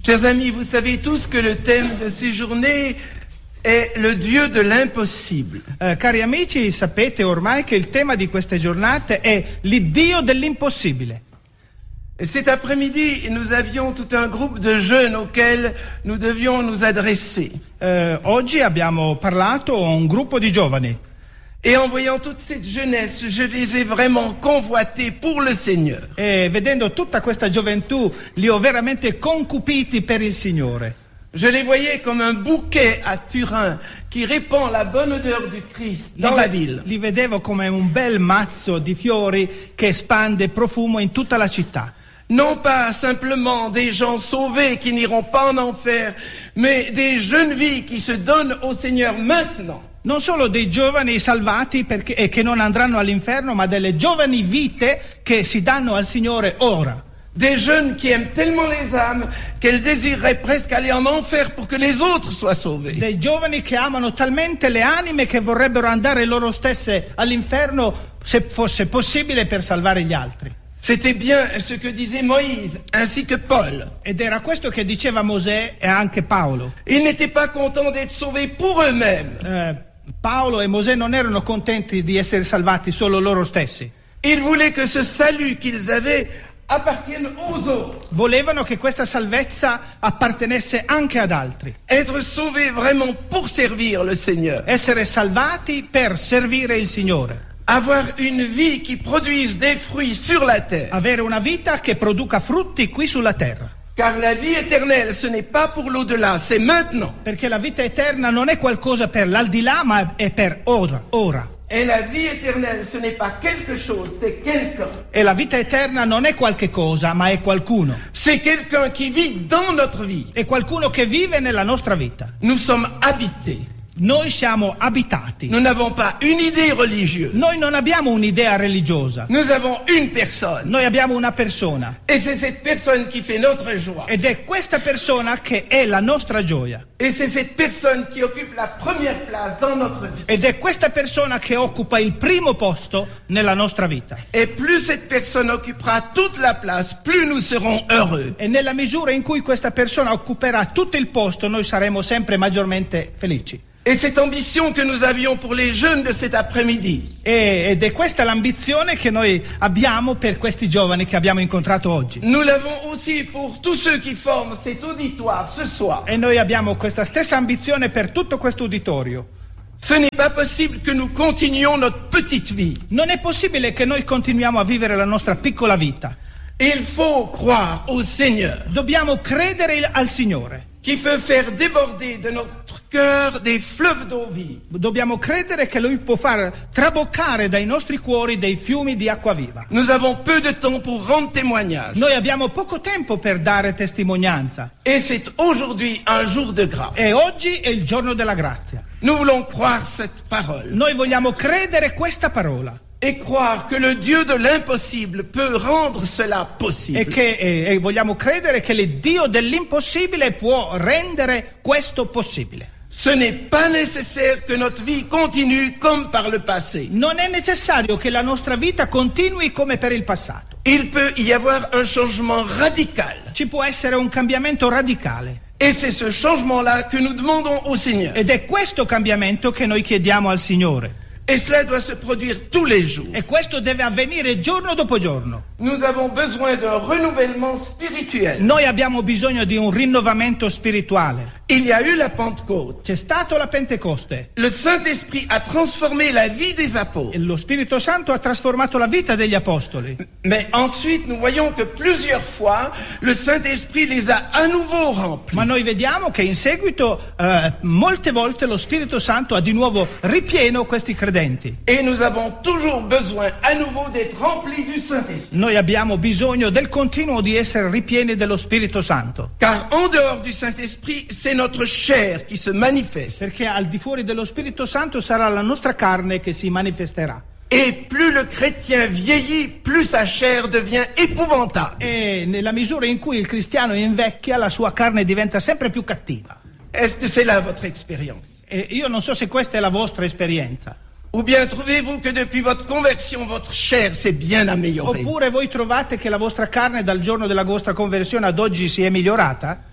Chers amis, vous savez tous que le thème de ces journées è le Dieu de l'impossible. Cari amici, sapete ormai che il tema di queste giornate è l'Iddio dell'impossibile. Et cet après-midi, nous avions tout un groupe de jeunes auxquels nous devions nous adresser. Oggi abbiamo parlato a un gruppo di giovani. Et en voyant toute cette jeunesse, je les ai vraiment convoités pour le Seigneur. E vedendo tutta questa gioventù, li ho veramente concupiti per il Signore. Je les voyais comme un bouquet à Turin qui répand la bonne odeur du Christ dans la ville. Li vedevo come un bel mazzo di fiori che espande profumo in tutta la città. Non pas simplement des gens sauvés qui n'iront pas en enfer, mais des jeunes vies qui se donnent au Seigneur maintenant. Non solo dei giovani salvati e che non andranno all'inferno, ma delle giovani vite che si danno al Signore ora. Des jeunes qui aiment tellement les âmes qu'elles désireraient presque aller en enfer pour que les autres soient sauvés. Dei giovani che amano talmente le anime che vorrebbero andare loro stesse all'inferno se fosse possibile per salvare gli altri. C'était bien ce que disait Moïse ainsi que Paul. Ed era questo che diceva Mosè e anche Paolo. Ils n'étaient pas contents d'être sauvés pour eux-mêmes. Paolo e Mosè non erano contenti di essere salvati solo loro stessi. Ils voulaient que ce salut qu'ils avaient appartienne aux autres. Volevano che questa salvezza appartenesse anche ad altri. Être sauvés vraiment pour servir le Seigneur. Essere salvati per servire il Signore. Avoir une vie qui produise des fruits sur la terre. Avere una vita che produca frutti qui sulla terra. Car la vie éternelle, ce n'est pas pour l'au-delà, c'est maintenant. Perché la vita eterna non è qualcosa per l'aldilà, ma è per ora. Et la vie éternelle, ce n'est pas quelque chose, c'est quelqu'un. E la vita eterna non è qualche cosa, ma è qualcuno. C'est quelqu'un qui vit dans notre vie. È qualcuno che vive nella nostra vita. Nous sommes habités. Noi siamo abitati. Nous n'avons pas une idée religieuse. Noi non abbiamo un'idea religiosa. Nous avons une personne. Noi abbiamo una persona. Et c'est cette personne qui fait notre joie. Ed è questa persona che è la nostra gioia. Et c'est cette personne qui occupe la première place dans notre vie. Ed è questa persona che occupa il primo posto nella nostra vita. Et plus cette personne occupera toute la place, plus nous serons heureux. E nella misura in cui questa persona occuperà tutto il posto, noi saremo sempre maggiormente felici. Et cette ambition que nous avions pour les jeunes de cet après-midi. Ed è questa l'ambizione che noi abbiamo per questi giovani che abbiamo incontrato oggi. Nous l'avons aussi pour tous ceux qui forment cet auditoire ce soir. E noi abbiamo questa stessa ambizione per tutto questo uditorio. Ce n'est pas possible que nous continuions notre petite vie. Non è possibile che noi continuiamo a vivere la nostra piccola vita. Il faut croire au Seigneur. Dobbiamo credere al Signore. Qui peut faire déborder de notre cœur des fleuves d'eau vive. Dobbiamo credere che Lui può far traboccare dai nostri cuori dei fiumi di acqua viva. Nous avons peu de temps pour rendre témoignage. Noi abbiamo poco tempo per dare testimonianza. Et c'est aujourd'hui un jour de grâce. E oggi è il giorno della grazia. Nous voulons croire cette parole. Noi vogliamo credere questa parola. Et croire que le Dieu de l'impossible peut rendre cela possible. E vogliamo credere che il Dio dell'impossibile può rendere questo possibile. Ce n'est pas nécessaire que notre vie continue comme par le passé. Non è necessario che la nostra vita continui come per il passato. Il peut y avoir un changement radical. Ci può essere un cambiamento radicale. Et c'est ce changement-là que nous demandons au Seigneur. Ed è questo cambiamento che noi chiediamo al Signore. Et cela doit se produire tous les jours. E questo deve avvenire giorno dopo giorno. Nous avons besoin d'un renouvellement spirituel. Noi abbiamo bisogno di un rinnovamento spirituale. Il y a eu la Pentecôte. C'è stato la Pentecoste. Le Saint-Esprit a transformé la vie des apôtres. E lo Spirito Santo ha trasformato la vita degli apostoli. Mais ensuite, nous voyons que plusieurs fois, le Saint-Esprit les a à nouveau remplis. Ma noi vediamo che in seguito, molte volte, lo Spirito Santo ha di nuovo ripieno questi credenti. Et nous avons toujours besoin à nouveau d'être remplis du Saint-Esprit. Noi abbiamo bisogno del continuo di essere ripieni dello Spirito Santo. Car en dehors du Saint-Esprit, c'est notre chair qui se manifeste. Perché al di fuori dello Spirito Santo sarà la nostra carne che si manifesterà. Et plus le chrétien vieillit, plus sa chair devient épouvantable. E nella misura in cui il cristiano invecchia, la sua carne diventa sempre più cattiva. Est-ce que c'est là votre expérience? E io non so se questa è la vostra esperienza. Ou bien trouvez-vous que depuis votre conversion, votre chair s'est bien améliorée? Oppure voi trovate che la vostra carne dal giorno della vostra conversione ad oggi si è migliorata?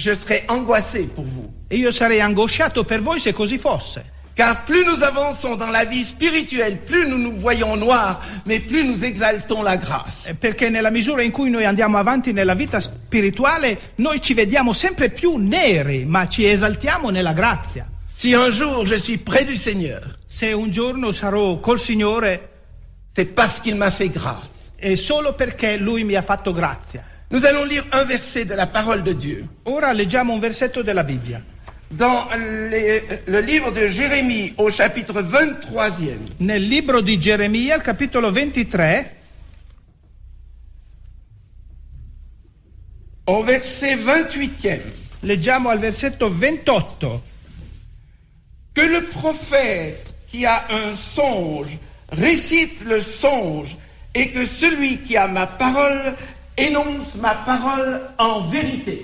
je serais angoissé pour vous. E io sarei angosciato per voi se così fosse. Car plus nous avançons dans la vie spirituelle, plus nous nous voyons noirs, mais plus nous exaltons la grâce. Perché nella misura in cui noi andiamo avanti nella vita spirituale, noi ci vediamo sempre più neri, ma ci esaltiamo nella grazia. Si un jour je suis près du Seigneur, Se un giorno sarò col Signore, c'est parce qu'il m'a fait grâce. è solo perché Lui mi ha fatto grazia. Nous allons lire un verset de la parole de Dieu. Ora leggiamo un versetto della Bibbia. Dans le livre de Jérémie, au chapitre 23e, Nel libro di Geremia, al capitolo 23, au verset 28e, leggiamo al versetto 28. que le prophète qui a un songe récite le songe et que celui qui a ma parole énonce ma parole en vérité.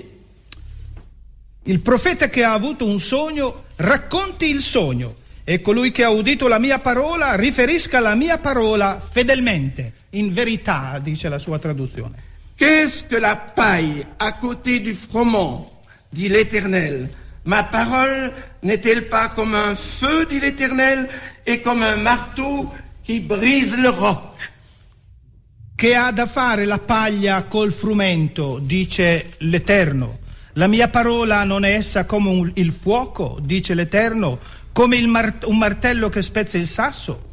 Il profeta che ha avuto un sogno racconti il sogno e colui che ha udito la mia parola riferisca la mia parola fedelmente, in verità, dice la sua traduzione. Qu'est-ce que la paille à côté du froment, dit l'Éternel? Ma parole n'est-elle pas comme un feu, dit l'Éternel, et comme un marteau qui brise le roc? Che ha da fare la paglia col frumento, dice l'Eterno. La mia parola non è essa come il fuoco, dice l'Eterno, come un martello che spezza il sasso?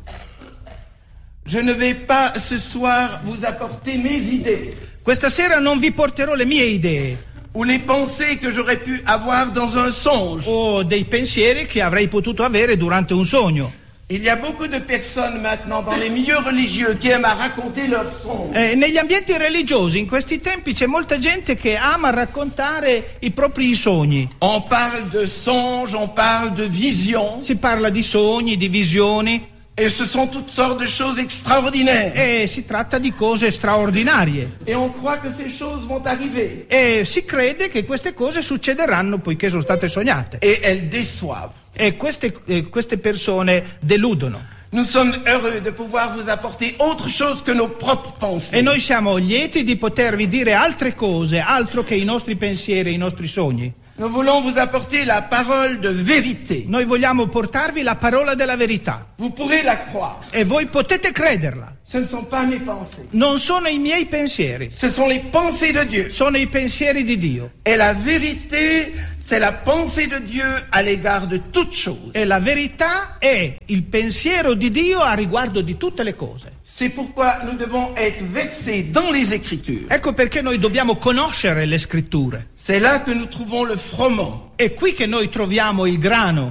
Je ne vais pas ce soir vous apporter mes idées Questa sera non vi porterò le mie idee ou les pensées que j'aurais pu avoir dans un songe. o dei pensieri che avrei potuto avere durante un sogno. Il y a beaucoup de personnes maintenant dans les milieux religieux qui aiment à raconter leurs songes. Negli ambienti religiosi in questi tempi c'è molta gente che ama raccontare i propri sogni. On parle de songes, on parle de visions, Si parla di sogni, di visioni et ce sont toutes sortes de choses extraordinaires. e si tratta di cose straordinarie. Et on croit que ces choses vont arriver. E si crede che queste cose succederanno poiché sono state sognate. Et elles déçoivent. E queste persone deludono. Nous sommes heureux de pouvoir vous apporter autre chose que nos propres pensées. E noi siamo lieti di potervi dire altre cose, altro che i nostri pensieri, i nostri sogni. Nous voulons vous apporter la parole de vérité. Noi vogliamo portarvi la parola della verità. Vous pourrez la croire. E voi potete crederla. Ce ne sont pas mes pensées. Non sono i miei pensieri, Ce sont les pensées de Dieu. sono i pensieri di Dio. Et la vérité, c'est la pensée de Dieu à l'égard de toutes choses. E la verità è il pensiero di Dio a riguardo di tutte le cose. C'est pourquoi nous devons être versés dans les Écritures. Ecco perché noi dobbiamo conoscere le scritture. C'est là que nous trouvons le froment. È qui che noi troviamo il grano.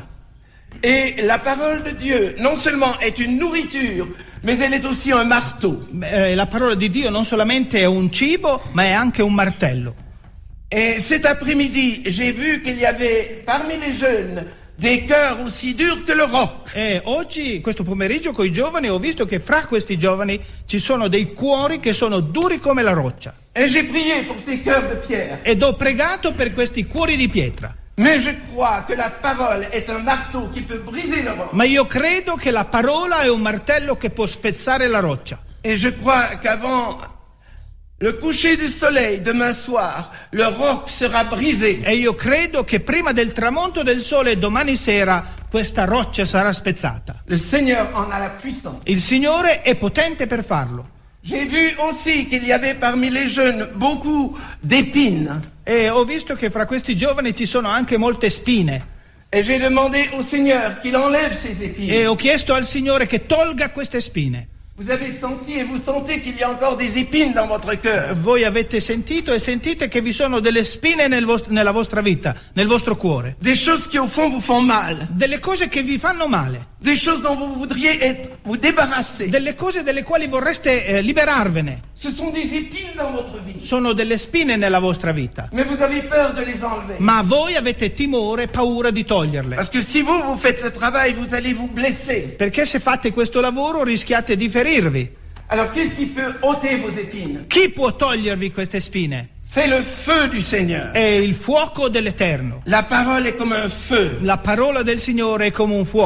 Et la parole de Dieu, non seulement est une nourriture, mais elle est aussi un marteau. La parola di Dio non solamente è un cibo, ma è anche un martello. Et cet après-midi, j'ai vu qu'il y avait parmi les jeunes des cœurs aussi durs que le roc. E oggi, questo pomeriggio, con i giovani, ho visto che fra questi giovani ci sono dei cuori che sono duri come la roccia. Et j'ai prié pour ces cœurs de pierre. Ed ho pregato per questi cuori di pietra. Mais je crois que la parole est un marteau qui peut briser le roc. Ma io credo che la parola è un martello che può spezzare la roccia. Et je crois qu'avant le coucher du soleil demain soir, le roc sera brisé. E io credo che prima del tramonto del sole domani sera questa roccia sarà spezzata. Le Seigneur en a la puissance. Il Signore è potente per farlo. J'ai vu aussi qu'il y avait parmi les jeunes beaucoup d'épines. E ho visto che fra questi giovani ci sono anche molte spine. Et j'ai demandé au Seigneur qu'il enlève ces épines. E ho chiesto al Signore che tolga queste spine. Vous avez senti et vous sentez qu'il y a encore des épines dans votre cœur. Voi avete sentito e sentite che vi sono delle spine nella vostra vita, nel vostro cuore. Des choses qui au fond vous font mal. Delle cose che vi fanno male. Des choses dont vous voudriez vous débarrasser. Delle cose delle quali vorreste liberarvene. Ce sont des épines dans votre vie. Sono delle spine nella vostra vita. Mais vous avez peur de les enlever. Ma voi avete timore, paura di toglierle. Parce que si vous faites le travail, vous allez vous blesser. Perché se fate questo lavoro rischiate di ferirvi. Alors qu'est-ce qui peut ôter vos épines? Chi può togliervi queste spine? C'est le feu du Seigneur. È il fuoco dell'Eterno. La parole est comme un feu. La parola del Signore è come un fuoco.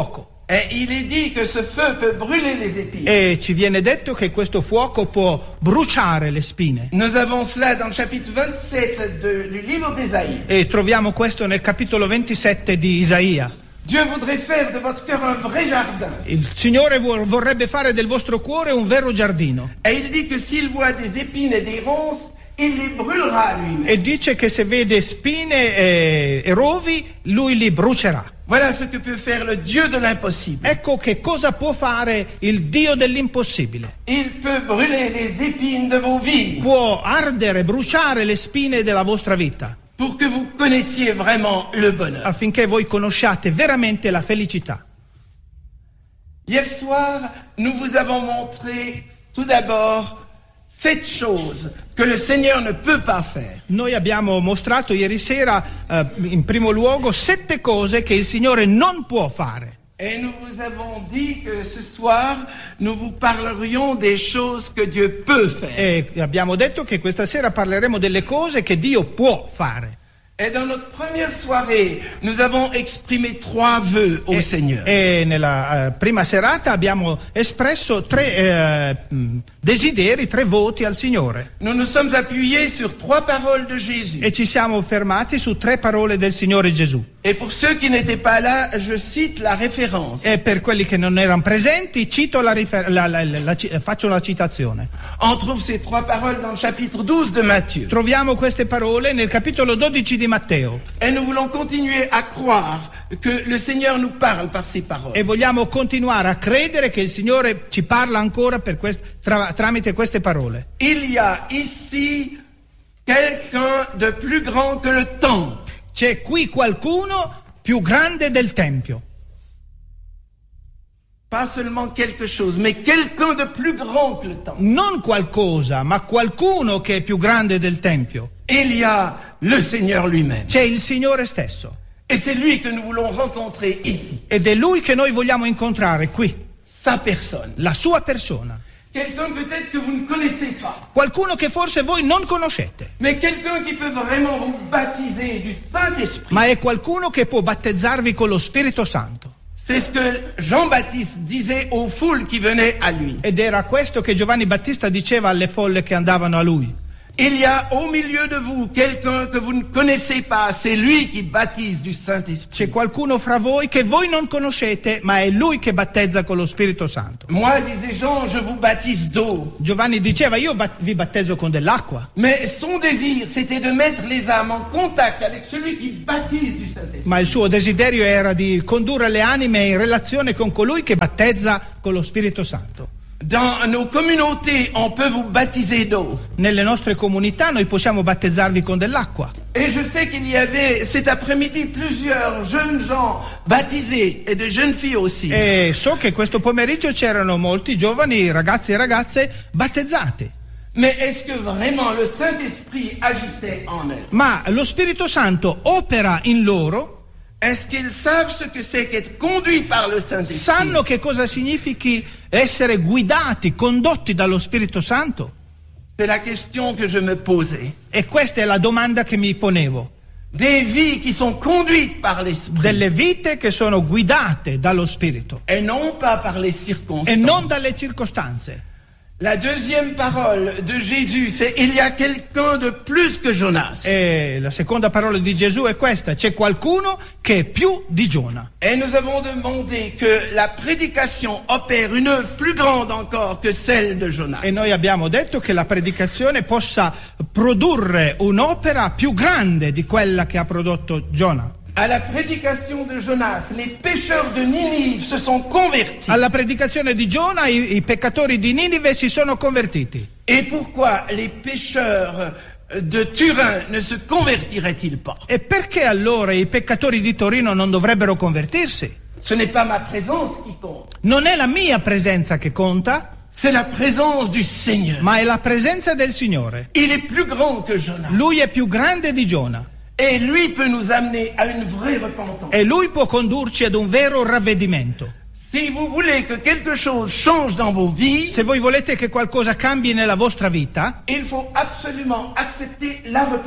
Et il est dit que ce feu peut brûler les épines. E ci viene detto che questo fuoco può bruciare le spine. Nous avons cela dans le chapitre 27 du livre d'Ésaïe. E troviamo questo nel capitolo 27 di Isaia. Dieu voudrait faire de votre cœur un vrai jardin. Il Signore vorrebbe fare del vostro cuore un vero giardino. Et il dit que s'il voit des épines et des ronces, il les brûlera lui-même. E dice che se vede spine e rovi, lui li brucerà. Voilà ce que peut faire le Dieu de l'impossible. Ecco che cosa può fare il Dio dell'impossibile. Il peut brûler les épines de vos vies Può ardere, bruciare le spine della vostra vita, pour que vous connaissiez vraiment le bonheur. affinché voi conosciate veramente la felicità. Hier soir, nous vous avons montré tout d'abord 7 choses que le Seigneur ne peut pas faire. Noi abbiamo mostrato ieri sera, in primo luogo, 7 cose che il Signore non può fare. Et nous vous avons dit que ce soir, nous vous parlerions des choses que Dieu peut faire. E abbiamo detto che questa sera parleremo delle cose che Dio può fare. Et dans notre première soirée, nous avons exprimé 3 vœux au Seigneur. E nella prima serata abbiamo espresso 3 desideri, 3 voti al Signore. Nous nous sommes appuyés sur 3 paroles de Jésus. E ci siamo fermati su 3 parole del Signore Gesù. Et pour ceux qui n'étaient pas là, je cite la référence. E per quelli che non erano presenti, cito faccio la citazione. On trouve ces 3 paroles dans le chapitre 12 de Matthieu. Troviamo queste parole nel capitolo 12 di Matteo. Et nous voulons continuer à croire que le Seigneur nous parle par ces paroles. E vogliamo continuare a credere che il Signore ci parla ancora tramite queste parole. Il y a ici quelqu'un de plus grand que le temple. C'è qui qualcuno più grande del Tempio. Pas seulement quelque chose, mais quelqu'un de plus grand que le temple. Non qualcosa, ma qualcuno che è più grande del Tempio. Il y a le Seigneur lui-même. C'è il Signore stesso. Et c'est lui que nous voulons rencontrer ici. Ed è Lui che noi vogliamo incontrare qui. Sa personne. La sua persona. Quelqu'un peut-être que vous ne connaissez pas. Qualcuno che forse voi non conoscete. Mais quelqu'un qui peut vraiment vous baptiser du Saint-Esprit. Ma è qualcuno che può battezzarvi con lo Spirito Santo. C'est ce que Jean-Baptiste disait aux foules qui venaient à lui. Ed era questo che Giovanni Battista diceva alle folle che andavano a lui. Il y a au milieu de vous quelqu'un que vous ne connaissez pas, c'est lui qui baptise du Saint-Esprit. C'è qualcuno fra voi che voi non conoscete, ma è lui che battezza con lo Spirito Santo. Moi, disait Jean, je vous baptise d'eau. Giovanni diceva, io vi battezzo con dell'acqua. Mais son désir, c'était de mettre les âmes en contact avec celui qui baptise du Saint-Esprit. Ma il suo desiderio era di condurre le anime in relazione con colui che battezza con lo Spirito Santo. Dans nos communautés, on peut vous baptiser d'eau. Nelle nostre comunità noi possiamo battezzarvi con dell'acqua. Et je sais qu'il y avait cet après-midi plusieurs jeunes gens baptisés et de jeunes filles aussi. E so che questo pomeriggio c'erano molti giovani ragazzi e ragazze battezzati. Mais est-ce que vraiment le Saint-Esprit agissait en eux? Ma lo Spirito Santo opera in loro? Est-ce qu'ils savent ce que c'est qu'être conduit par le Saint-Esprit? Sanno che cosa significhi essere guidati, condotti dallo Spirito Santo? C'est la question que je me posais. E questa è la domanda che mi ponevo. Des vies qui sont conduites par l'Esprit. Delle vite che sono guidate dallo Spirito. Et non pas par les circonstances. E non dalle circostanze. La deuxième parole de Jésus, c'est il y a quelqu'un de plus que Jonas. E la seconda parola di Gesù è questa: c'è qualcuno che è più di Giona. Et nous avons demandé que la prédication opère une œuvre plus grande encore que celle de Jonas. E noi abbiamo detto che la predicazione possa produrre un'opera più grande di quella che ha prodotto Giona. À la prédication de Jonas, les pécheurs de Ninive se sont convertis. Alla predicazione di Giona i peccatori di Ninive si sono convertiti. Et pourquoi les pécheurs de Turin ne se convertiraient-ils pas? E perché allora i peccatori di Torino non dovrebbero convertirsi? Ce n'est pas ma présence qui compte. Non è la mia presenza che conta, C'est la présence du Seigneur. ma è la presenza del Signore. Il est plus grand que Jonas. Lui è più grande di Giona. Et lui peut nous amener à une vraie repentance. E lui può condurci ad un vero ravvedimento. Si vous voulez que quelque chose change dans vos vies, Se voi volete che qualcosa cambi nella vostra vita, il faut absolument accepter la repentance.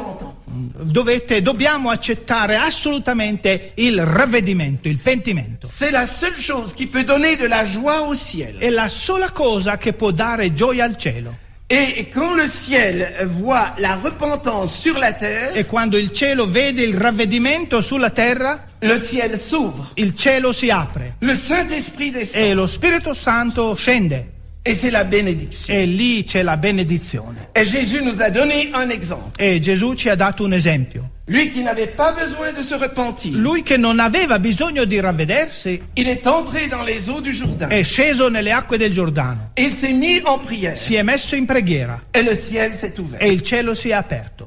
dobbiamo accettare assolutamente il ravvedimento, il pentimento. C'est la seule chose qui peut donner de la joie au ciel. È la sola cosa che può dare gioia al cielo. Et quand le ciel voit la repentance sur la terre, E quando il cielo vede il ravvedimento sulla terra, le ciel s'ouvre. il cielo si apre Le Saint-Esprit descend. e lo Spirito Santo scende Et c'est la bénédiction. e lì c'è la benedizione. Et Jésus nous a donné un exemple. E Gesù ci ha dato un esempio. Lui qui n'avait pas besoin de se repentir, Lui che non aveva bisogno di ravvedersi il est entré dans les eaux du Jourdain. è sceso nelle acque del Giordano, Et il s'est mis en prière. si è messo in preghiera Et le ciel s'est ouvert. e il cielo si è aperto.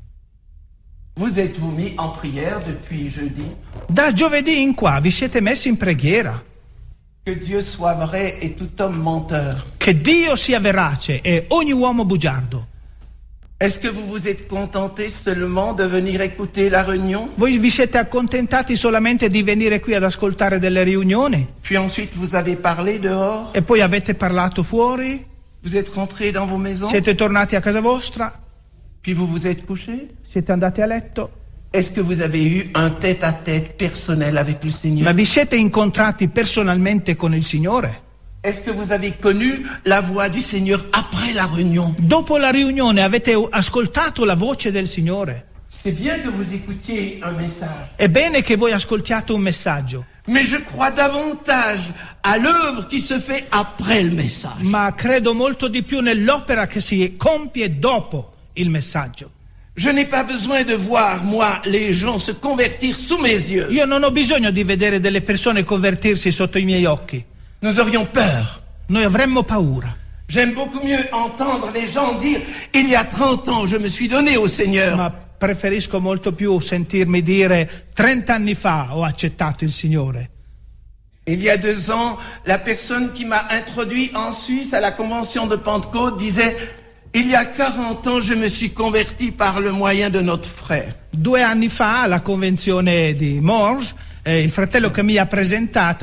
Vous êtes-vous mis en prière depuis jeudi? Da giovedì in qua vi siete messi in preghiera. Que Dieu soit vrai et tout homme menteur. Che Dio sia verace e ogni uomo bugiardo. Est-ce que vous vous êtes contenté seulement de venir écouter la réunion? Voi vi siete accontentati solamente di venire qui ad ascoltare delle riunioni Puis ensuite vous avez parlé dehors? e poi avete parlato fuori, Vous êtes rentrés dans vos maisons? siete tornati a casa vostra, Puis vous vous êtes couchés? siete andati a letto, Est-ce que vous avez eu un tête-à-tête personnel avec le ma Seigneur? vi siete incontrati personalmente con il Signore? Est-ce que vous avez connu la voix du Seigneur après la réunion? Dopo la riunione avete ascoltato la voce del Signore? C'est bien que vous écoutiez un message, È bene che voi ascoltiate un messaggio, mais je crois davantage à l'œuvre qui se fait après le message. ma credo molto di più nell'opera che si compie dopo il messaggio. Je n'ai pas besoin de voir, moi, les gens se convertir sous mes yeux. Io non ho bisogno di vedere delle persone convertirsi sotto i miei occhi. Nous aurions peur. Noi avremmo paura. J'aime beaucoup mieux entendre les gens dire « Il y a 30 ans, je me suis donné au Seigneur. Ma preferisco molto più sentirmi dire 30 anni fa ho accettato il Signore. Il y a 2 ans, la personne qui m'a introduit en Suisse à la convention de Pentecôte disait « Il y a 40 ans, je me suis converti par le moyen de notre frère. » 2 anni fa alla convenzione di Morges, il fratello che mi ha presentato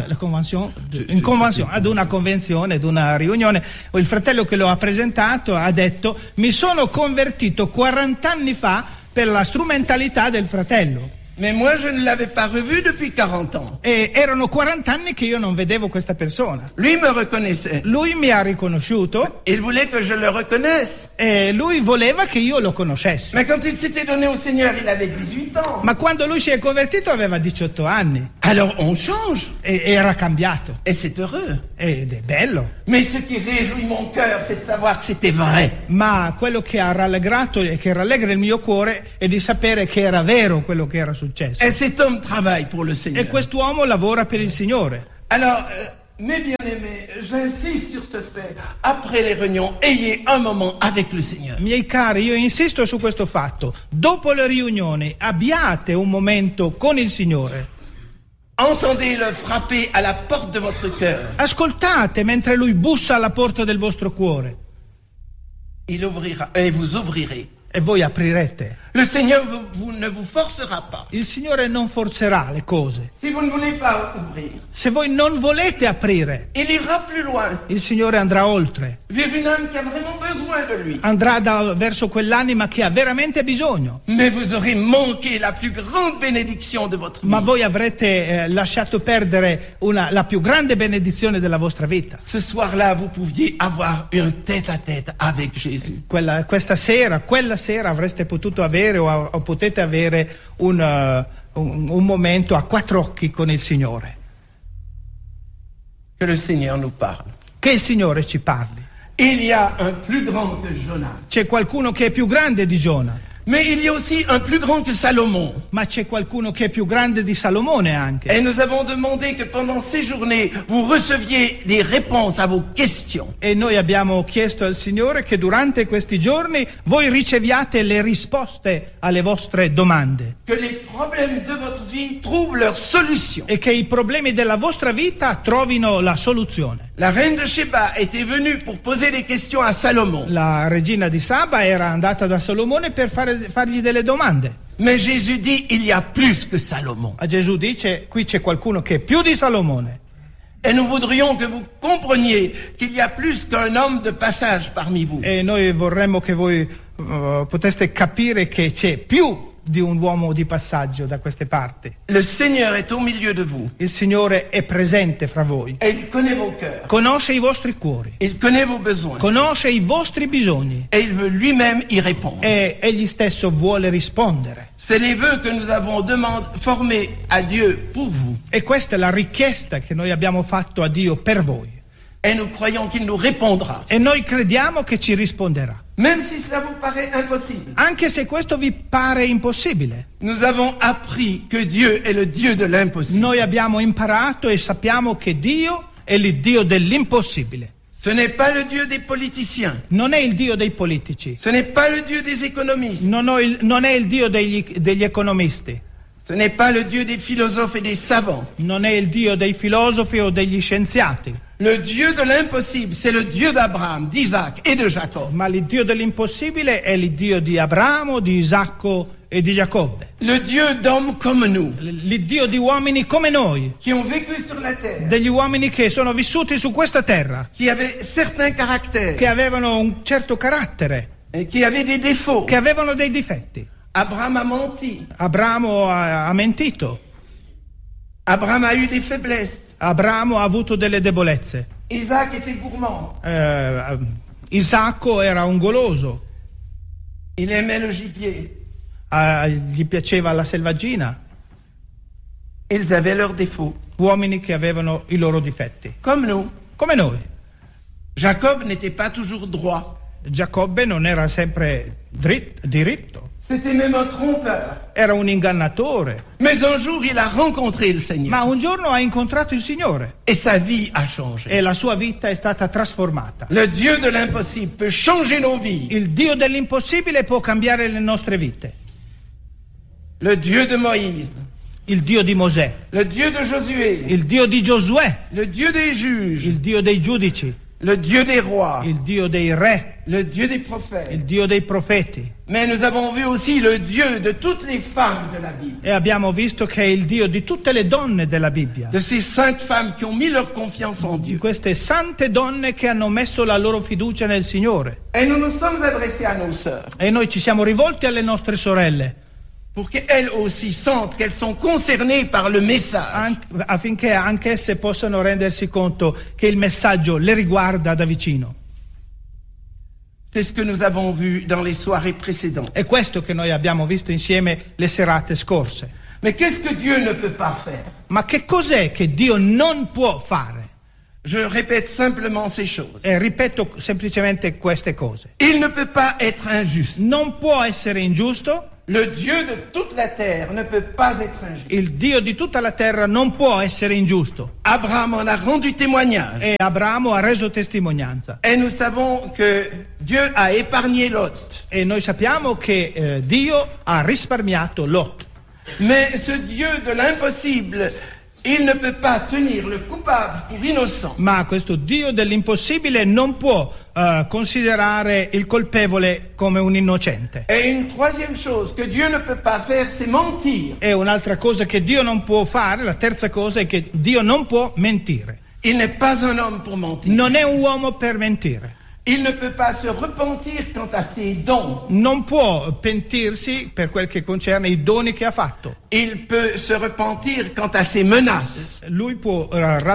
ad una convenzione, ad una riunione, il fratello che lo ha presentato ha detto: mi sono convertito 40 anni fa per la strumentalità del fratello. Mais moi, je ne l'avais pas revu depuis 40 ans. E erano 40 anni che io non vedevo questa persona. Lui me reconnaissait. Lui mi ha riconosciuto Il voulait que je le reconnaisse. e lui voleva che io lo conoscessi. Mais quand il s'était donné au Seigneur, il avait 18 ans. Ma quando lui si è convertito aveva 18 anni Alors on change. e era cambiato. Et c'est heureux. Ed è bello. Mais ce qui réjouit mon cœur, c'est de savoir que c'était vrai. Ma quello che ha rallegrato e che rallegra il mio cuore è di sapere che era vero quello che era successo. Et cet homme travaille pour le Seigneur. E quest'uomo lavora per il Signore. Alors, mes bien-aimés, j'insiste sur ce fait. Après les réunions, ayez un moment avec le Seigneur. Miei cari, io insisto su questo fatto. Dopo le riunioni abbiate un momento con il Signore. Entendez-le frapper à la porte de votre cœur. Ascoltate mentre lui bussa alla porta del vostro cuore Il ouvrira et vous ouvrirez. e voi aprirete. Le Seigneur ne vous forcera pas. Il Signore non forzerà le cose. Si vous ne voulez pas ouvrir, Se voi non volete aprire, il ira plus loin. il Signore andrà oltre. Vers une âme qui a vraiment besoin de lui. Andrà verso quell'anima che ha veramente bisogno. Mais vous aurez manqué la plus grande bénédiction de votre vie. Ma voi avrete lasciato perdere la più grande benedizione della vostra vita. Ce soir-là, vous pouviez avoir un tête-à-tête avec Jésus. Quella sera avreste potuto avere o potete avere un momento a 4 occhi con il Signore. Que le Seigneur nous parle. Che il Signore ci parli. Il y a un plus grand que Jonas. C'è qualcuno che è più grande di Giona, Mais il y a aussi un plus grand que Salomon. ma c'è qualcuno che è più grande di Salomone anche. Et nous avons demandé que pendant ces journées, vous receviez des réponses à vos questions. E noi abbiamo chiesto al Signore che durante questi giorni voi riceviate le risposte alle vostre domande Que les problèmes de votre vie trouvent leur solution. e che i problemi della vostra vita trovino la soluzione. La reine de Sheba était venue pour poser des questions à Salomon. La regina di Saba era andata da Salomone per fargli delle domande. Mais Jésus dit, il y a plus que Salomon. A Gesù dice: qui c'è qualcuno che è più di Salomone. Et nous voudrions que vous compreniez qu'il y a plus qu'un homme de passage parmi vous. E noi vorremmo che voi poteste capire che c'è più di un uomo di passaggio da queste parti. Le Seigneur est au milieu de vous. Il Signore è presente fra voi. Et il connaît vos cœurs. Conosce i vostri cuori. Il connaît vos besoins. Conosce i vostri bisogni. Et il veut lui-même y répondre. E egli stesso vuole rispondere. C'est les vœux que nous avons formés à Dieu pour vous. E questa è la richiesta che noi abbiamo fatto a Dio per voi. Et nous croyons qu'il nous répondra. E noi crediamo che ci risponderà. Même si cela vous paraît impossible. Anche se questo vi pare impossibile. Nous avons appris que Dieu est le Dieu de l'impossible. Noi abbiamo imparato e sappiamo che Dio è il Dio dell'impossibile. Ce n'est pas le Dieu des politiciens. Non è il Dio dei politici. Ce n'est pas le Dieu des économistes. Non è il Dio degli economisti. Ce n'est pas le Dieu des philosophes et des savants. Non è il Dio dei filosofi o degli scienziati. Le Dieu de l'impossible, c'est le Dieu d'Abraham, d'Isaac et de Jacob. Ma il Dio dell'impossibile è il Dio di Abramo, di Isacco e di Giacobbe. Le Dieu d'hommes comme nous, Il Dio di uomini come noi, qui ont vécu sur la terre, degli uomini che sono vissuti su questa terra, qui avaient certains caractères, che avevano un certo carattere, et qui avaient des défauts. che avevano dei difetti. Abraham a menti. Abramo ha mentito. Abraham a eu des faiblesses. Abramo ha avuto delle debolezze. Isaac était gourmand. Isacco era un goloso. Il aimait le gibier. Gli piaceva la selvaggina. Ils avaient leurs défauts. Uomini che avevano i loro difetti. Comme nous. Come noi. Jacob n'était pas toujours droit. Giacobbe non era sempre diritto. C'était même un trompeur. Era un ingannatore. Mais un jour, il a rencontré le Seigneur. Ma un giorno ha incontrato il Signore. Et sa vie a changé. E la sua vita è stata trasformata. Le Dieu de l'impossible peut changer nos vies. Il Dio dell'impossibile può cambiare le nostre vite. Le Dieu de Moïse. Il Dio di Mosè. Le Dieu de Josué. Il Dio di Giosuè. Le Dieu des juges. Il Dio dei giudici. Le Dieu des rois. Il Dio dei re. Le Dieu des prophètes. Il Dio dei profeti. Mais nous avons vu aussi le Dieu de toutes les femmes de la Bible. E abbiamo visto che è il Dio di tutte le donne della Bibbia. De ces saintes femmes qui ont mis leur confiance en Di Dieu. queste sante donne che hanno messo la loro fiducia nel Signore. Et nous nous sommes adressés à nos sœurs E noi ci siamo rivolti alle nostre sorelle pour qu'elles aussi sentent qu'elles sont concernées par le message. affinché anch'esse possano rendersi conto che il messaggio le riguarda da vicino. C'est ce que nous avons vu dans les soirées précédentes. È questo che noi abbiamo visto insieme le serate scorse. Mais qu'est-ce que Dieu ne peut pas faire? Ma che cos'è che Dio non può fare? Je répète simplement ces choses. E ripeto semplicemente queste cose. Il ne peut pas être injuste. Non può essere ingiusto. Le Dieu de toute la terre ne peut pas être injuste. Il Dio di tutta la terra non può essere ingiusto. Abraham en a rendu témoignage. E Abramo ha reso testimonianza. Et nous savons que Dieu a épargné Lot. E noi sappiamo che Dio ha risparmiato Lot. Mais ce Dieu de l'impossible, il ne peut pas tenir le coupable pour innocent. Ma questo Dio dell'impossibile non può considerare il colpevole come un innocente. Et une troisième chose que Dieu ne peut pas faire, c'est mentir. E un'altra cosa che Dio non può fare, la terza cosa, è che Dio non può mentire. Il n'est pas un homme pour mentir. Non è un uomo per mentire. Il ne peut pas se repentir quant à ses dons. Non può pentirsi per quel che concerne i doni che ha fatto. Il peut se repentir quant à ses menaces. Lui può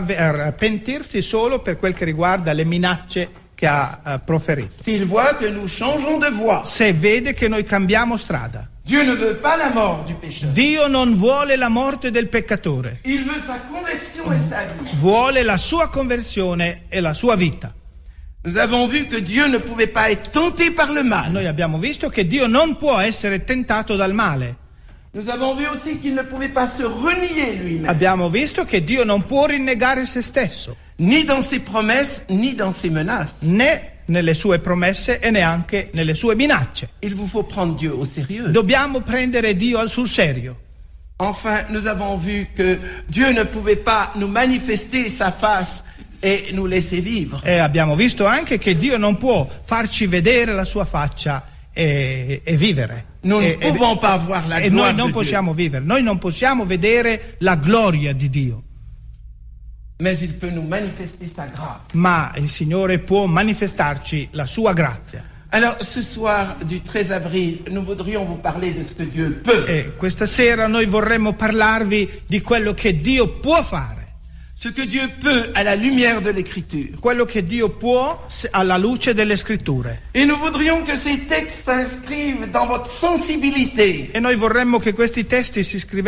pentirsi solo per quel che riguarda le minacce che ha proferito. S'il voit que nous changeons de voie. Se vede che noi cambiamo strada. Dieu ne veut pas la mort du pécheur. Dio non vuole la morte del peccatore. Il veut sa conversion et sa vie. Vuole la sua conversione e la sua vita. Nous avons vu que Dieu ne pouvait pas être tenté par le mal. Noi abbiamo visto che Dio non può essere tentato dal male. Nous avons vu aussi qu'il ne pouvait pas se renier lui-même. Abbiamo visto che Dio non può rinnegare se stesso. Ni dans ses promesses, ni dans ses menaces. Né nelle sue promesse e neanche nelle sue minacce. Il vous faut prendre Dieu au sérieux. Dobbiamo prendere Dio sul serio. Enfin, nous avons vu que Dieu ne pouvait pas nous manifester sa face e nous laisser vivre. E abbiamo visto anche che Dio non può farci vedere la sua faccia e vivere. Nous ne pouvons pas voir la E gloire noi non de possiamo vivere, noi non possiamo vedere la gloria di Dio. Mais il peut nous manifester sa grâce. Ma il Signore può manifestarci la sua grazia. Alors, ce soir du 13 avril, nous voudrions vous parler de ce que Dieu peut. E questa sera noi vorremmo parlarvi di quello che Dio può fare. Ce que Dieu peut à la lumière de l'Écriture. Quello che Dio può alla luce delle scritture. Et nous voudrions que ces textes s'inscrivent dans votre sensibilité. E noi vorremmo che questi testi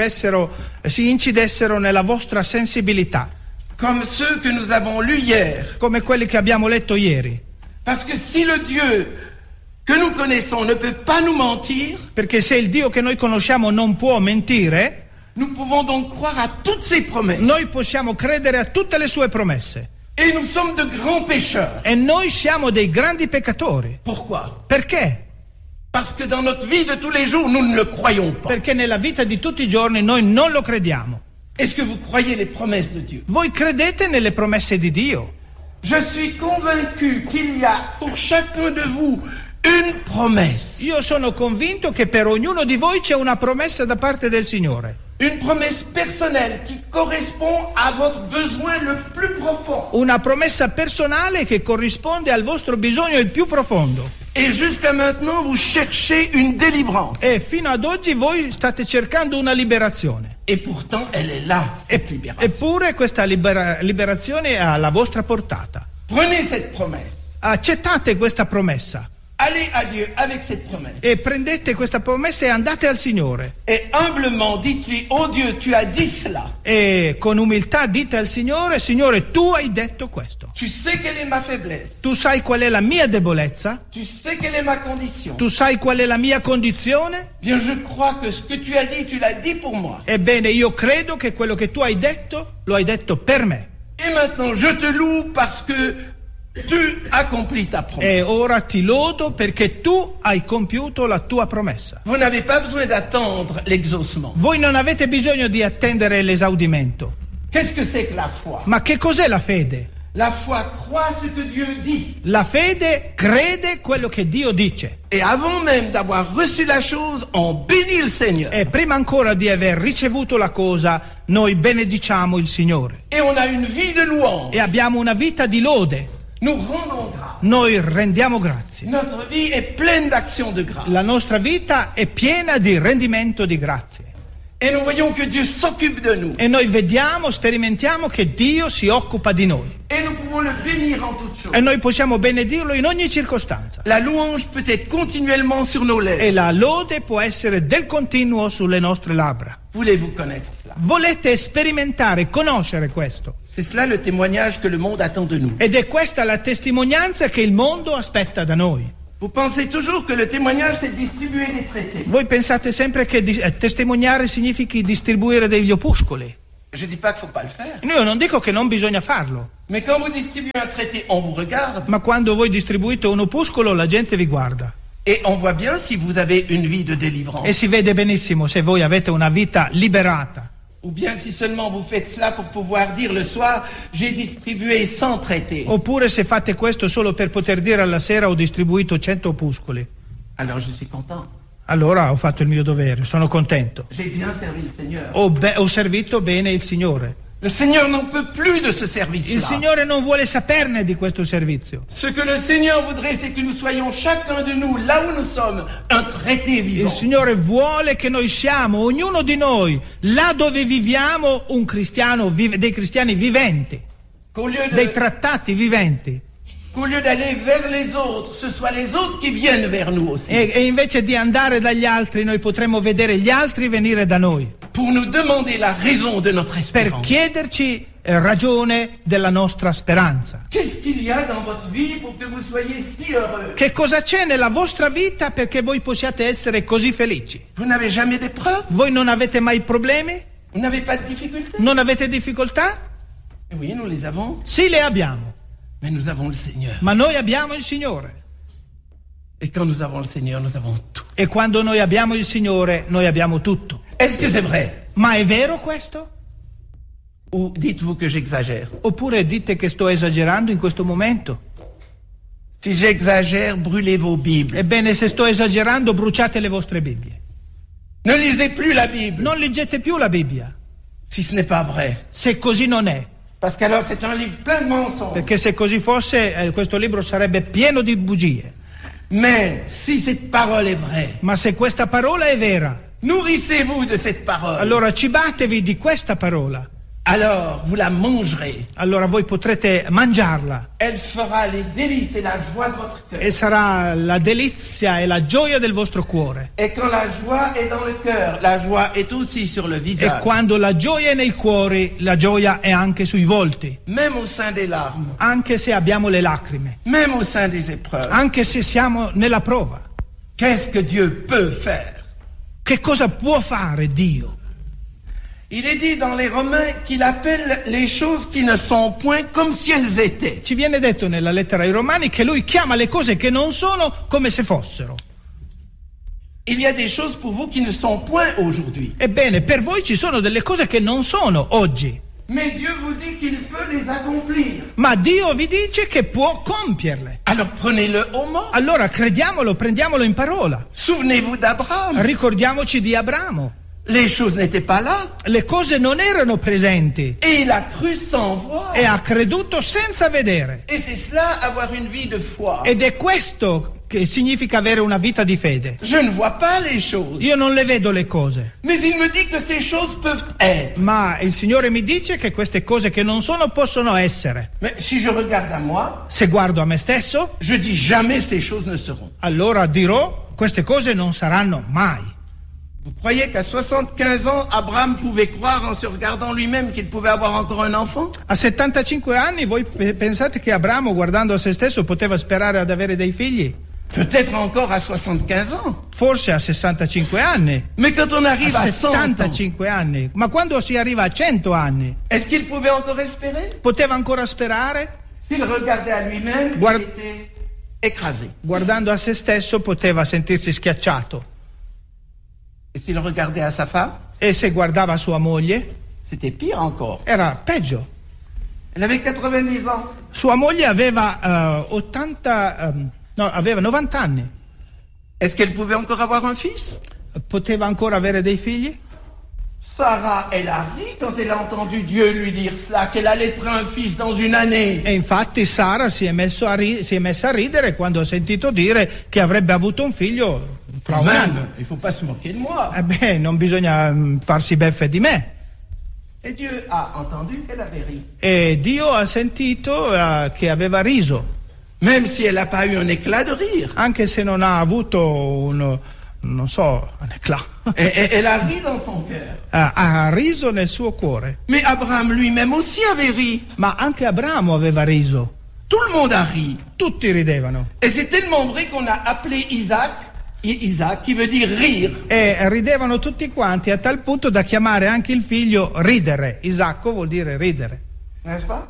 si incidessero nella vostra sensibilità. Comme ceux que nous avons lus hier. Come quelli che abbiamo letto ieri. Parce que si le Dieu que nous connaissons ne peut pas nous mentir, perché se il Dio che noi conosciamo non può mentire, nous pouvons donc croire à toutes ses promesses. Noi possiamo credere a tutte le sue promesse. Et nous sommes de grands pécheurs. E noi siamo dei grandi peccatori. Pourquoi? Perché? Parce que dans notre vie de tous les jours, nous ne le croyons pas. Perché nella vita di tutti i giorni noi non lo crediamo. Est-ce que vous croyez les promesses de Dieu? Voi credete nelle promesse di Dio? Je suis convaincu qu'il y a pour chacun de vous une promesse. Io sono convinto che per ognuno di voi c'è una promessa da parte del Signore. Une promesse personnelle qui correspond à votre besoin le plus profond. Una promessa personale che corrisponde al vostro bisogno il più profondo. Et jusqu'à maintenant, vous cherchez une délivrance. E fino ad oggi voi state cercando una liberazione. Et pourtant, elle est là, cette libération. Eppure questa liberazione è alla vostra portata. Prenez cette promesse. Accettate questa promessa. Allez à Dieu avec cette promesse. E prendete questa promessa e andate al Signore. Et humblement dites-lui, oh Dieu, tu as dit cela. E con umiltà dite al Signore, Signore, tu hai detto questo. Tu sais quelle est ma faiblesse. Tu sai qual è la mia debolezza. Tu sais quelle est ma condition. Tu sai qual è la mia condizione. Bien, je crois que ce que tu as dit, tu l'as dit pour moi. Ebbene, io credo che quello che tu hai detto, lo hai detto per me. Et maintenant, je te loue parce que tu accomplis ta promesse. E ora ti lodo perché tu hai compiuto la tua promessa. Vous n'avez pas besoin d'attendre l'exaucement. Voi non avete bisogno di attendere l'esaudimento. Qu'est-ce que c'est que la foi? Ma che cos'è la fede? La foi croit ce que Dieu dit. La fede crede quello che Dio dice. Et avant même d'avoir reçu la chose, on bénit le Seigneur. E prima ancora di aver ricevuto la cosa, noi benediciamo il Signore. Et on a une vie de louange. E abbiamo una vita di lode. Nous rendons grâce. Noi rendiamo grazie. Notre vie est pleine d'actions de grâce. La nostra vita è piena di rendimento di grazie. Et nous voyons que Dieu s'occupe de nous. E noi vediamo, sperimentiamo che Dio si occupa di noi. Et nous pouvons le bénir en toutes choses. E noi possiamo benedirlo in ogni circostanza. La louange peut être continuellement sur nos lèvres. E la lode può essere del continuo sulle nostre labbra. Voulez-vous connaître cela? Volete sperimentare, conoscere questo? C'est cela le témoignage que le monde attend de nous. Ed è questa la testimonianza che il mondo aspetta da noi. Vous pensez toujours que le témoignage, c'est distribuer des traités. Voi pensate sempre che testimoniare significhi distribuire degli opuscoli. Je dis pas qu'il faut pas le faire. Io non dico che non bisogna farlo, Mais quand vous distribuez un traité, on vous regarde ma quando voi distribuite un opuscolo la gente vi guarda et on voit bien si vous avez une vie de délivrance. e si vede benissimo se voi avete una vita liberata Ou bien si seulement vous faites cela pour pouvoir dire le soir, j'ai distribué 100 traités. oppure se fate questo solo per poter dire alla sera ho distribuito 100 opuscoli. Alors je suis content. Allora ho fatto il mio dovere, sono contento. J'ai bien servi le Seigneur. Ho servito bene il Signore. Le Seigneur n'en peut plus de ce Il service-là. Signore non vuole saperne di questo servizio. Ce que le Seigneur voudrait, c'est que nous soyons chacun de nous, là où nous sommes, un traité Il vivant. Signore vuole che noi siamo, ognuno di noi, là dove viviamo, un cristiano, dei cristiani viventi, Qu'au lieu dei de- trattati viventi. qu'au lieu d'aller vers les autres, ce soit les autres qui viennent vers nous aussi. E invece di andare dagli altri, noi potremmo vedere gli altri venire da noi Pour nous demander la raison de notre per espérance. chiederci ragione della nostra speranza. Qu'est-ce qu'il y a dans votre vie pour que vous soyez si heureux? Che cosa c'è nella vostra vita perché voi possiate essere così felici? Vous n'avez jamais d'épreuves? Voi non avete mai problemi? Vous n'avez pas de difficultés? Non avete difficoltà? Eh oui, nous les avons, Sì, le abbiamo, mais nous avons le Seigneur. ma noi abbiamo il Signore. Et quand nous avons le Seigneur, nous avons tout. E quando noi abbiamo il Signore, noi abbiamo tutto. Est-ce que c'est vrai? Ma è vero questo? Ou dites-vous que j'exagère? Oppure dite che sto esagerando in questo momento? Si j'exagère, brûlez vos Bibles. Ebbene, se sto esagerando, bruciate le vostre Bibbie. Ne lisez plus la Bible Non leggete più la Bibbia, si ce n'est pas vrai. se così non è. Parce qu'alors c'est un livre plein de mensonges. Perché se così fosse, questo libro sarebbe pieno di bugie. Mais si cette parole est vraie, Ma se questa parola è vera, nourrissez-vous de cette parole. allora cibatevi di questa parola. Alors vous la mangerez. Allora voi potrete mangiarla Elle fera les délices et la joie de votre cœur. e sarà la delizia e la gioia del vostro cuore. Et quand la joie est dans le cœur, la joie est aussi sur le E visage. quando la gioia è nei cuori, la gioia è anche sui volti, Même au sein des larmes, anche se abbiamo le lacrime, même au sein des épreuves. anche se siamo nella prova. Qu'est-ce que Dieu peut faire? Che cosa può fare Dio? Il est dit dans les Romains qu'il appelle les choses qui ne sont point comme si elles étaient. Ci viene detto nella lettera ai Romani che lui chiama le cose che non sono come se fossero. Il y a des choses pour vous qui ne sont point aujourd'hui. Ebbene, per voi ci sono delle cose che non sono oggi, Mais Dieu vous dit qu'il peut les accomplir. ma Dio vi dice che può compierle. Alors prenez-le au mot. Allora crediamolo, prendiamolo in parola. Souvenez-vous d'Abraham. Ricordiamoci di Abramo. Les choses n'étaient pas là. Le cose non erano presenti Et il a cru sans voir. e ha creduto senza vedere. Et c'est cela, avoir une vie de foi. Ed è questo che significa avere una vita di fede. Je ne vois pas les choses. Io non le vedo le cose, Mais il me dit que ces choses peuvent être. ma il Signore mi dice che queste cose che non sono possono essere. Mais si je regarde à moi, Se guardo a me stesso, je dis jamais ces choses ne seront. allora dirò queste cose non saranno mai. Vous croyez qu'à 75 ans, Abraham pouvait croire en se regardant lui-même qu'il pouvait avoir encore un enfant? A 75 anni voi pensate che Abramo, guardando a se stesso, poteva sperare ad avere dei figli? Peut-être encore à 75 ans. Forse a 65 anni, Mais quand on arrive a à 100 ans, 75 anni, ma quando si arriva a 100 anni, est-ce qu'il pouvait encore espérer? poteva ancora sperare? S'il regardait à lui-même, Guard- il était écrasé. Guardando a se stesso poteva sentirsi schiacciato. Et s'il regardait à sa femme, E se guardava sua moglie, c'était pire encore. era peggio. Elle avait 90 ans. Sua moglie aveva aveva 90 anni. Est-ce qu'elle pouvait encore avoir un fils? Poteva ancora avere dei figli? Sarah, elle a ri quand elle a entendu Dieu lui dire cela, qu'elle allait être un fils dans une année. E infatti Sara si è messa a ridere quando ha sentito dire che avrebbe avuto un figlio fra un anno. Même, il faut pas se moquer de moi. Non bisogna farsi beffe di me. Et Dieu a entendu qu'elle avait ri. E Dio ha sentito che aveva riso, Même si elle n'a pas eu un éclat de rire. anche se non ha avuto un éclat. Et elle a ri dans son cœur. Ha riso nel suo cuore. Mais Abraham lui-même aussi avait ri. Ma anche Abramo aveva riso. Tout le monde a ri. Tutti ridevano. Et c'est tellement vrai qu'on a appelé Isaac, qui veut dire rire. E ridevano tutti quanti a tal punto da chiamare anche il figlio ridere. Isacco vuol dire ridere. N'est-ce pas?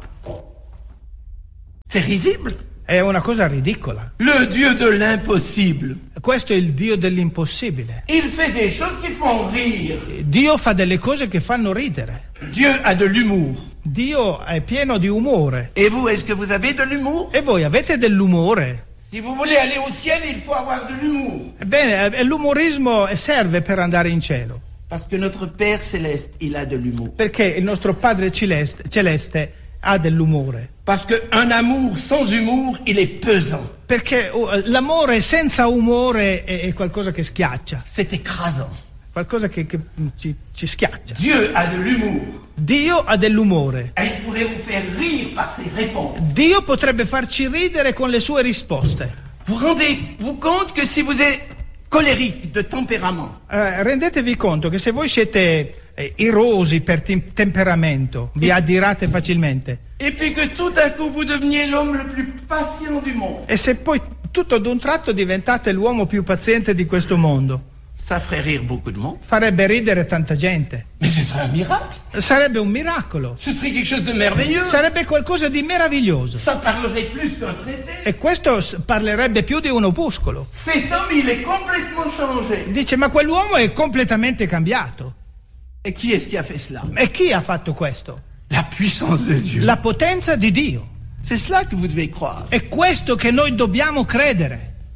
C'est risible. È una cosa ridicola. Le Dieu de l'impossible. Questo è il Dio dell'impossibile. Il fait des choses qui font rire. Dio fa delle cose che fanno ridere. Dieu a de l'humour. Dio è pieno di umore. Et vous, est-ce que vous avez de l'humour? E voi avete dell'umore? Si vous voulez aller au ciel, il faut avoir de l'humour. Ebbene, l'umorismo serve per andare in cielo. Parce que notre Père céleste, il a de l'humour. Perché il nostro Padre celeste ha dell'umore. Parce qu'un amour sans humour, il est pesant. Perché l'amore senza umore è qualcosa che schiaccia. C'est écrasant. Qualcosa che ci schiaccia. Dieu a de l'humour. Dio ha dell'umore. Et il pourrait vous faire rire par ses réponses. Dio potrebbe farci ridere con le sue risposte. Vous rendez-vous compte que si vous êtes colérique de tempérament, Rendetevi conto che se voi siete irosi per temperamento, vi adirate facilmente. et puis que tout à coup vous deveniez l'homme le plus patient du monde, E se poi tutto ad un tratto diventate l'uomo più paziente di questo mondo, ça ferait rire beaucoup de monde. farebbe ridere tanta gente. Mais ce serait un miracle. Sarebbe un miracolo. Ce serait quelque chose de merveilleux. Sarebbe qualcosa di meraviglioso. Ça parlerait plus qu'un traité. E questo parlerebbe più di un opuscolo. Cet homme, il est complètement changé. Dice, ma quell'uomo è completamente cambiato. Et qui est-ce qui a fait cela? E chi ha fatto questo? La puissance de Dieu. La potenza di Dio. C'est cela que vous devez croire. È questo che noi dobbiamo credere.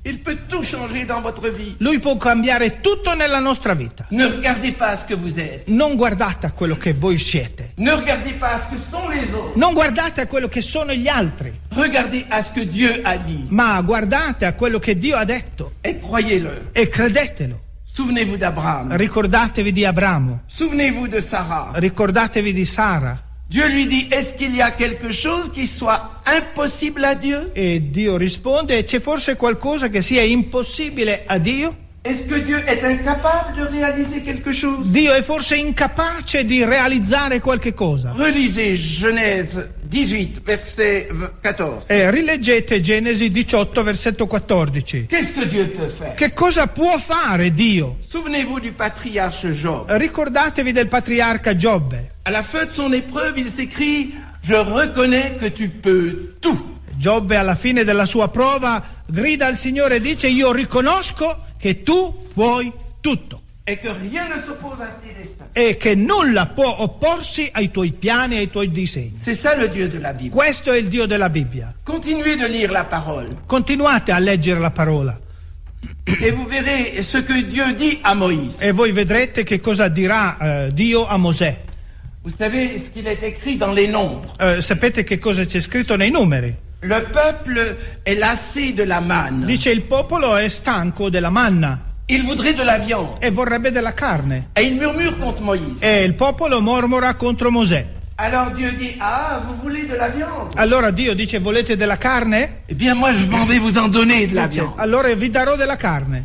Il peut tout changer dans votre vie. Lui può cambiare tutto nella nostra vita. Ne regardez pas à ce que vous êtes. Non guardate a quello che voi siete. Ne regardez pas à ce que sont les autres. Non guardate a quello che sono gli altri. Regardez à ce que Dieu a dit. Ma guardate a quello che Dio ha detto. Et croyez-le. E credetelo. Souvenez-vous d'Abraham. Ricordatevi di Abramo. Souvenez-vous de Sarah. Ricordatevi di Sara. Dieu lui dit, est-ce qu'il y a quelque chose qui soit impossible à Dieu? E Dio risponde, c'è forse qualcosa che sia impossibile a Dio? Est-ce que Dieu est incapable de réaliser quelque chose? Dio è forse incapace di realizzare qualche cosa? Relisez Genèse 18, verset 14. Rileggete Genesi 18, versetto 14. Qu'est-ce que Dieu peut faire? Che cosa può fare Dio? Souvenez-vous du patriarche Job. Ricordatevi del patriarca Giobbe. À la fin de son épreuve, il s'écrit, je reconnais que tu peux tout. Giobbe alla fine della sua prova grida al Signore e dice, io riconosco che tu puoi tutto. Et que rien ne s'oppose à tes destins. E che nulla può opporsi ai tuoi piani e ai tuoi disegni. C'est ça le Dieu de la Bible. Questo è il Dio della Bibbia. Continuez de lire la parole. Continuate a leggere la parola Et vous verrez ce que Dieu dit à Moïse. e voi vedrete che cosa dirà Dio a Mosè. Vous savez ce qu'il est écrit dans les nombres. Sapete che cosa c'è scritto nei numeri? Le peuple est lassé de la manne. Dice il popolo è stanco della manna Il voudrait de la viande. e vorrebbe della carne. Et il murmure contre Moïse. E il popolo mormora contro Mosè. Alors Dieu dit, ah, vous voulez de la viande? Allora Dio dice, volete della carne? Eh bien moi je m'en vais vous en donner de la Dice, viande. allora vi darò della carne.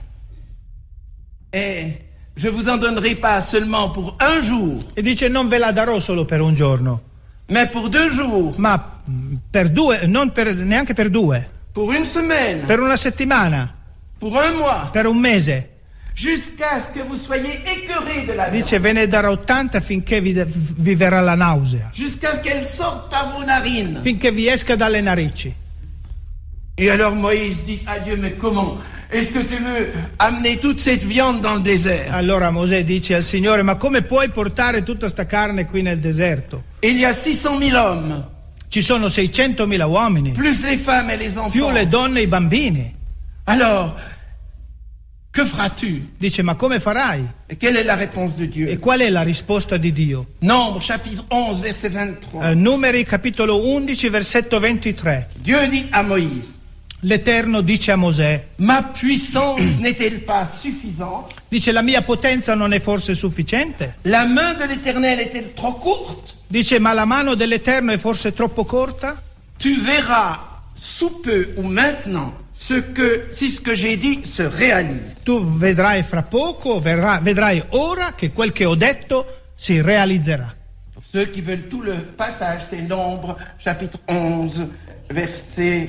Et je vous en donnerai pas seulement pour un jour, E dice, non ve la darò solo per un giorno, mais pour 2 jours, ma per due, neanche per due, pour une semaine, per una settimana, pour un mois, per un mese. jusqu'à ce que vous soyez écœurés de la viande, Dice, ve ne darò tanta finché vi verrà la nausea, jusqu'à ce qu'elle sorte par vos narines. finché vi esca dalle narici. Et alors Moïse dit à Dieu, mais comment? Est-ce que tu veux amener toute cette viande dans le désert? Allora Mosè dice al Signore, ma come puoi portare tutta sta carne qui nel deserto? Il y a 600 000 hommes, Ci sono 600.000 uomini, plus les femmes et les enfants. più le donne e i bambini. Alors, que feras-tu? Dice, ma come farai? Et quelle est la réponse de Dieu? E qual è la risposta di Dio? Nombre, chapitre 11, verset 23. Numeri capitolo 11 versetto 23. Dieu dit à Moïse, L'Eterno dice a Mosè, ma puissance n'est-elle pas suffisante? dice, la mia potenza non è forse sufficiente? La main de l'Éternel est-elle trop courte? Dice, ma la mano dell'Eterno è forse troppo corta? Tu verras sous peu ou maintenant si ce que j'ai dit se réalise. Tu vedrai fra poco, vedrai ora che quel che ho detto si realizzerà. Pour ceux qui veulent tout le passage, c'est Nombre, chapitre 11, verset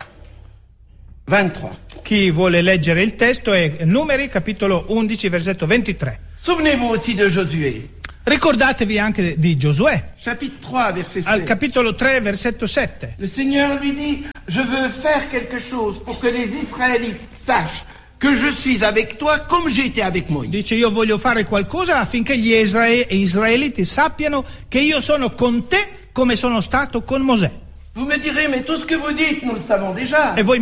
23. Chi vuole leggere il testo è Numeri capitolo 11 versetto 23. Souvenez-vous aussi de Josué, Ricordatevi anche di Giosuè, chapitre 3, verset al 7. capitolo 3 versetto 7. Le Seigneur lui dit, je veux faire quelque chose pour que les Israélites sachent que je suis avec toi comme j'ai été avec Moïse. Dice, io voglio fare qualcosa affinché gli israeliti sappiano che io sono con te come sono stato con Mosè. Vous me direz, mais tout ce que vous dites, nous le savons déjà. E voi